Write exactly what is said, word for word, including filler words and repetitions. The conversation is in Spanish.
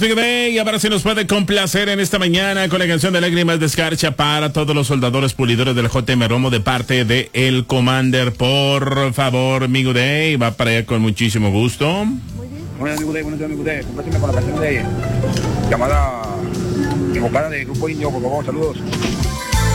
Y ahora sí nos puede complacer en esta mañana con la canción de Lágrimas de Escarcha para todos los soldadores pulidores del J M Romo de parte de El Commander. Por favor, amigo Day, va para allá con muchísimo gusto. Muy bien. Buenos días, amigo Day, buenos días, amigo Day. Compláceme con la canción de llamada evocada de Grupo Indio, por favor, saludos.